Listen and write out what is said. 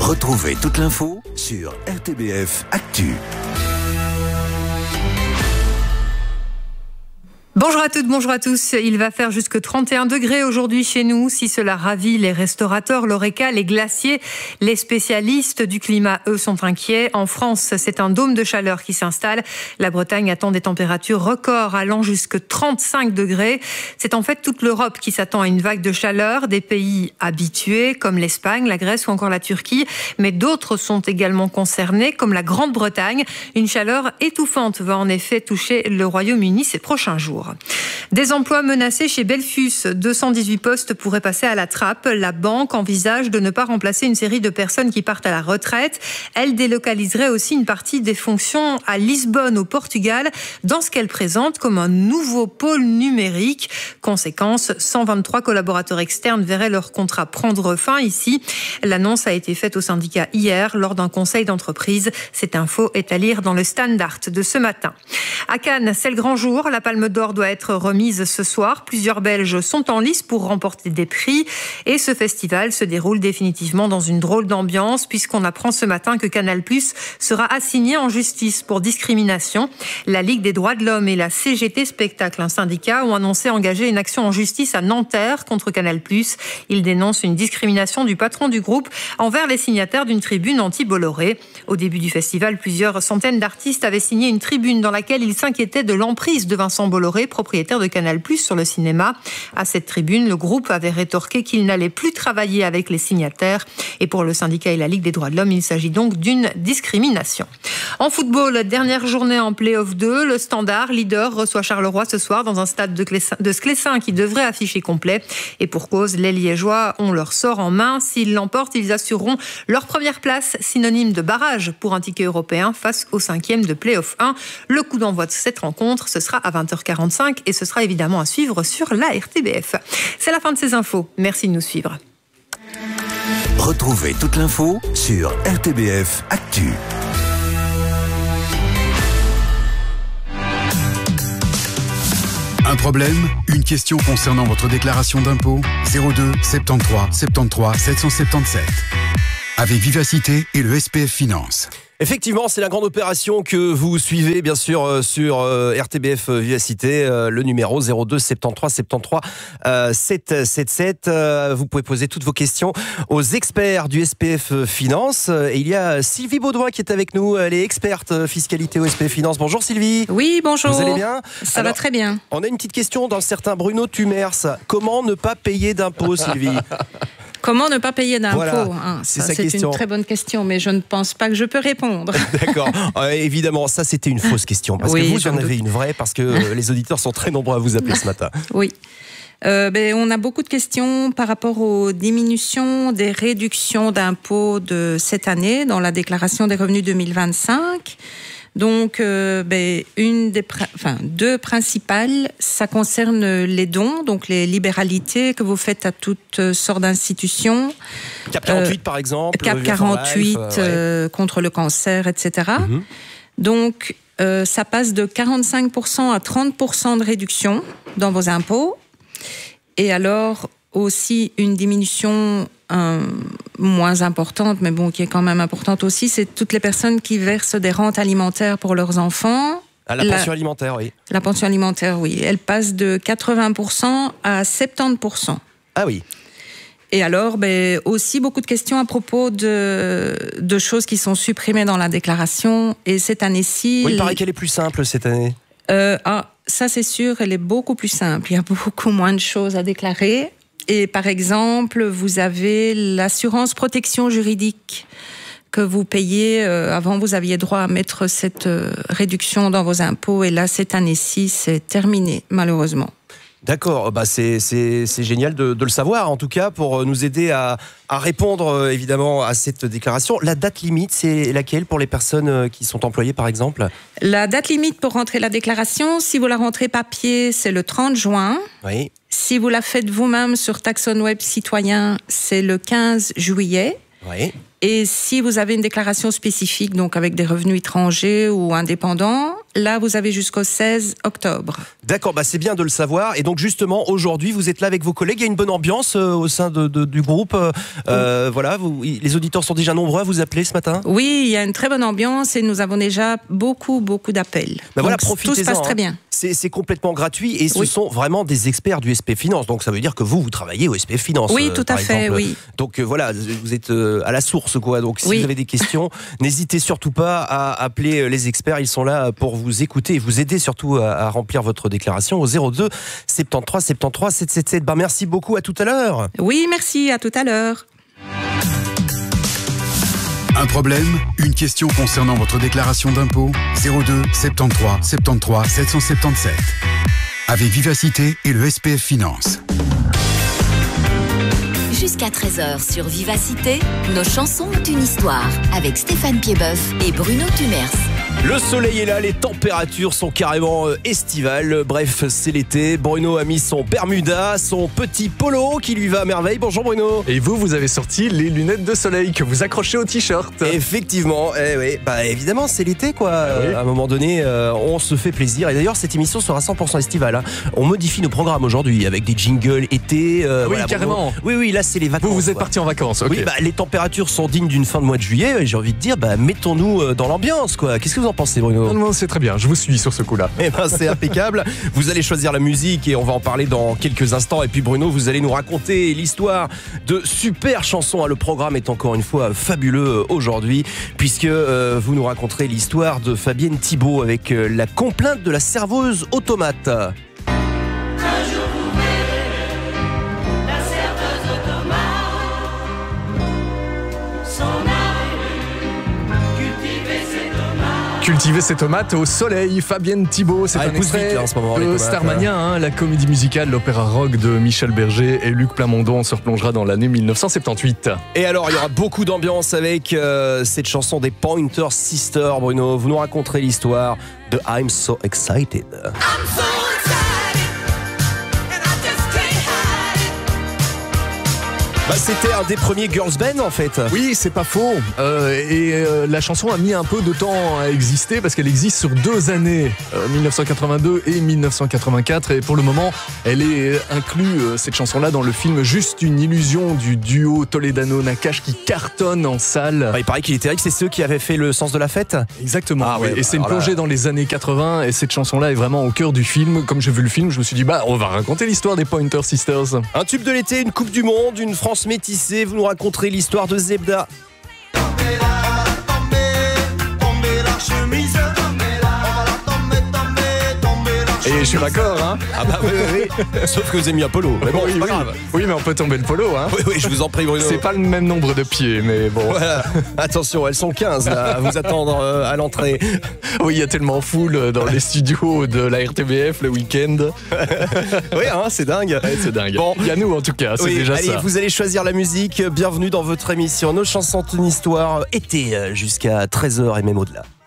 Retrouvez toute l'info sur RTBF Actu. Bonjour à toutes, bonjour à tous. Il va faire jusque 31 degrés aujourd'hui chez nous. Si cela ravit les restaurateurs, l'Horeca, les glaciers, les spécialistes du climat, eux, sont inquiets. En France, c'est un dôme de chaleur qui s'installe. La Bretagne attend des températures records allant jusque 35 degrés. C'est en fait toute l'Europe qui s'attend à une vague de chaleur. Des pays habitués comme l'Espagne, la Grèce ou encore la Turquie. Mais d'autres sont également concernés comme la Grande-Bretagne. Une chaleur étouffante va en effet toucher le Royaume-Uni ces prochains jours. Des emplois menacés chez Belfus. 218 postes pourraient passer à la trappe. La banque envisage de ne pas remplacer une série de personnes qui partent à la retraite. Elle délocaliserait aussi une partie des fonctions à Lisbonne, au Portugal, dans ce qu'elle présente comme un nouveau pôle numérique. Conséquence, 123 collaborateurs externes verraient leur contrat prendre fin ici. L'annonce a été faite au syndicat hier lors d'un conseil d'entreprise. Cette info est à lire dans le Standard de ce matin. À Cannes, c'est le grand jour. La Palme d'Or doit être remise ce soir. Plusieurs Belges sont en lice pour remporter des prix. Et ce festival se déroule définitivement dans une drôle d'ambiance puisqu'on apprend ce matin que Canal+ sera assigné en justice pour discrimination. La Ligue des droits de l'homme et la CGT Spectacle, un syndicat, ont annoncé engager une action en justice à Nanterre contre Canal+. Ils dénoncent une discrimination du patron du groupe envers les signataires d'une tribune anti-Bolloré. Au début du festival, plusieurs centaines d'artistes avaient signé une tribune dans laquelle ils s'inquiétaient de l'emprise de Vincent Bolloré, propriétaire de Canal+ sur le cinéma. À cette tribune, le groupe avait rétorqué qu'il n'allait plus travailler avec les signataires. Et pour le syndicat et la Ligue des droits de l'homme, il s'agit donc d'une discrimination. En football, dernière journée en play-off 2, le Standard, leader, reçoit Charleroi ce soir dans un stade de Sclessin qui devrait afficher complet. Et pour cause, les Liégeois ont leur sort en main. S'ils l'emportent, ils assureront leur première place, synonyme de barrage pour un ticket européen face au 5e de play-off 1. Le coup d'envoi de cette rencontre, ce sera à 20h45 et ce sera évidemment à suivre sur la RTBF. C'est la fin de ces infos. Merci de nous suivre. Retrouvez toute l'info sur RTBF Actu. Un problème? Une question concernant votre déclaration d'impôt? 02 73 73 777. Avec Vivacité et le SPF Finance. Effectivement, c'est la grande opération que vous suivez, bien sûr, sur RTBF Vivacité, le numéro 02 73 73 777. Vous pouvez poser toutes vos questions aux experts du SPF Finance. Et il y a Sylvie Baudouin qui est avec nous. Elle est experte fiscalité au SPF Finance. Bonjour Sylvie. Oui, bonjour. Vous allez bien? Ça va très bien. On a une petite question d'un certain Bruno Tumers. Comment ne pas payer d'impôts, Sylvie? Comment ne pas payer d'impôts? Voilà, c'est une très bonne question, mais je ne pense pas que je peux répondre. D'accord. Évidemment, ça c'était une fausse question. Parce que vous en avez une vraie, parce que les auditeurs sont très nombreux à vous appeler ce matin. Oui. On a beaucoup de questions par rapport aux diminutions des réductions d'impôts de cette année dans la déclaration des revenus 2025. Donc, deux principales, ça concerne les dons, donc les libéralités que vous faites à toutes sortes d'institutions. CAP 48 par exemple. CAP 48 contre le cancer, etc. Donc, ça passe de 45% à 30% de réduction dans vos impôts. Et alors, aussi une diminution moins importante, mais bon, qui est quand même importante aussi, c'est toutes les personnes qui versent des rentes alimentaires pour leurs enfants. La pension alimentaire, oui. La pension alimentaire, oui. Elle passe de 80% à 70%. Ah oui. Et alors, aussi beaucoup de questions à propos de choses qui sont supprimées dans la déclaration. Et cette année-ci... Oui, il paraît qu'elle est plus simple cette année. Ça c'est sûr, elle est beaucoup plus simple. Il y a beaucoup moins de choses à déclarer. Et par exemple, vous avez l'assurance protection juridique que vous payez. Avant, vous aviez droit à mettre cette réduction dans vos impôts. Et là, cette année-ci, c'est terminé, malheureusement. D'accord, c'est génial de le savoir, en tout cas, pour nous aider à répondre évidemment à cette déclaration. La date limite, c'est laquelle pour les personnes qui sont employées, par exemple? La date limite pour rentrer la déclaration, si vous la rentrez papier, c'est le 30 juin. Oui. Si vous la faites vous-même sur Taxon Web Citoyen, c'est le 15 juillet. Oui. Et si vous avez une déclaration spécifique, donc avec des revenus étrangers ou indépendants, là, vous avez jusqu'au 16 octobre. D'accord, bah c'est bien de le savoir. Et donc justement, aujourd'hui, vous êtes là avec vos collègues. Il y a une bonne ambiance au sein du groupe. Voilà, les auditeurs sont déjà nombreux à vous appeler ce matin. Oui, il y a une très bonne ambiance et nous avons déjà beaucoup d'appels. Bah voilà, donc, profitez-en. tout se passe très bien. C'est complètement gratuit et ce sont vraiment des experts du SPF Finance. Donc ça veut dire que vous travaillez au SPF Finance. Oui, tout à fait, exemple. oui. Donc voilà, vous êtes à la source, quoi. Donc si vous avez des questions, n'hésitez surtout pas à appeler les experts. Ils sont là pour vous écouter et vous aider surtout à remplir votre déclaration au 02 73 73 777. Ben, merci beaucoup, à tout à l'heure. Oui, merci, à tout à l'heure. Un problème? Une question concernant votre déclaration d'impôt? 02 73 73 777. Avec Vivacité et le SPF Finance. Jusqu'à 13h sur Vivacité, nos chansons ont une histoire avec Stéphane Piedboeuf et Bruno Tumers. Le soleil est là, les températures sont carrément estivales. Bref, c'est l'été. Bruno a mis son Bermuda, son petit polo qui lui va à merveille. Bonjour Bruno. Et vous avez sorti les lunettes de soleil que vous accrochez au t-shirt. Effectivement, oui. Bah évidemment, c'est l'été quoi. Oui. À un moment donné, on se fait plaisir. Et d'ailleurs, cette émission sera 100% estivale. Hein. On modifie nos programmes aujourd'hui avec des jingles été. Oui, voilà, carrément. Oui, là c'est les vacances. Vous êtes parti en vacances. Okay. Oui, bah les températures sont dignes d'une fin de mois de juillet. J'ai envie de dire, bah mettons-nous dans l'ambiance quoi. Qu'est-ce que vous en pensez Bruno? Non, c'est très bien. Je vous suis sur ce coup-là. Eh ben c'est impeccable. Vous allez choisir la musique et on va en parler dans quelques instants. Et puis Bruno, vous allez nous raconter l'histoire de super chansons. Le programme est encore une fois fabuleux aujourd'hui puisque vous nous raconterez l'histoire de Fabienne Thibault avec la complainte de la serveuse automate. Cultiver ses tomates au soleil. Fabienne Thibault, c'est un extrait de Starmania, hein, la comédie musicale, l'opéra rock de Michel Berger et Luc Plamondon. On se replongera dans l'année 1978. Et alors, il y aura beaucoup d'ambiance avec cette chanson des Pointer Sisters, Bruno. Vous nous raconterez l'histoire de I'm So Excited. Bah, c'était un des premiers girls band en fait. Oui, c'est pas faux. La chanson a mis un peu de temps à exister parce qu'elle existe sur 2 années, 1982 et 1984. Et pour le moment, elle est inclue, cette chanson-là, dans le film Juste une illusion du duo Toledano-Nakache qui cartonne en salle. Bah, il paraît qu'il était avec, c'est ceux qui avaient fait Le Sens de la Fête. Exactement. Ah, ouais, et c'est une plongée dans les années 80 et cette chanson-là est vraiment au cœur du film. Comme j'ai vu le film, je me suis dit, on va raconter l'histoire des Pointer Sisters. Un tube de l'été, une Coupe du Monde, une France métissée, vous nous raconterez l'histoire de Zebda. Et je suis d'accord, hein. Ah bah oui. Sauf que vous avez mis un polo. Mais bon, c'est pas grave. Oui, mais on peut tomber le polo, hein. Oui, je vous en prie, Bruno. C'est pas le même nombre de pieds, mais bon. Voilà. Attention, elles sont 15 là, à vous attendre à l'entrée. Oui, il y a tellement foule dans les studios de la RTBF le week-end. Oui, hein, c'est dingue. Ouais, c'est dingue. Bon, il y a nous en tout cas, c'est déjà allez, ça. Vous allez choisir la musique. Bienvenue dans votre émission Nos chansons ont une histoire été jusqu'à 13h et même au-delà.